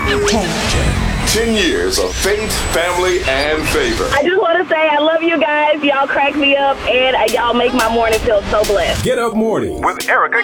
10 years of faith, family, and favor. I just want to say I love you guys. Y'all crack me up, and y'all make my morning feel so blessed. Get Up Morning with Erica